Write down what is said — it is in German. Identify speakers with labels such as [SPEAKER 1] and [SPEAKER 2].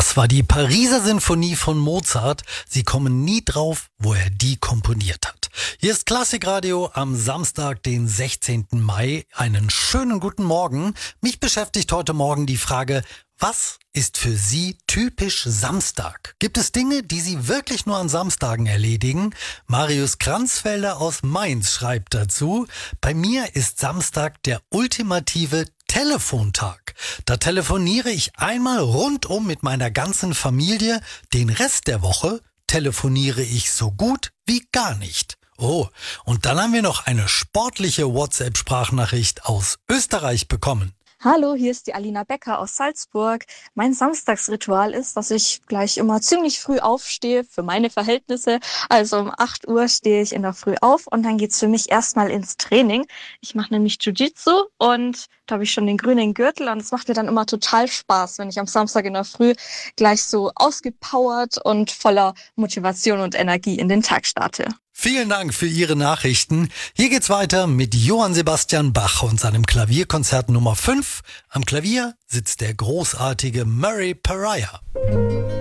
[SPEAKER 1] Das war die Pariser Sinfonie von Mozart. Sie kommen nie drauf, wo er die komponiert hat. Hier ist Klassikradio am Samstag, den 16. Mai. Einen schönen guten Morgen. Mich beschäftigt heute Morgen die Frage, was ist für Sie typisch Samstag? Gibt es Dinge, die Sie wirklich nur an Samstagen erledigen? Marius Kranzfelder aus Mainz schreibt dazu, bei mir ist Samstag der ultimative Telefontag. Da telefoniere ich einmal rundum mit meiner ganzen Familie. Den Rest der Woche telefoniere ich so gut wie gar nicht. Oh, und dann haben wir noch eine sportliche WhatsApp-Sprachnachricht aus Österreich bekommen.
[SPEAKER 2] Hallo, hier ist die Alina Becker aus Salzburg. Mein Samstagsritual ist, dass ich gleich immer ziemlich früh aufstehe für meine Verhältnisse. Also um 8 Uhr stehe ich in der Früh auf und dann geht's für mich erstmal ins Training. Ich mache nämlich Jiu-Jitsu und da habe ich schon den grünen Gürtel und es macht mir dann immer total Spaß, wenn ich am Samstag in der Früh gleich so ausgepowert und voller Motivation und Energie in den Tag starte.
[SPEAKER 1] Vielen Dank für Ihre Nachrichten. Hier geht's weiter mit Johann Sebastian Bach und seinem Klavierkonzert Nummer 5. Am Klavier sitzt der großartige Murray Pariah.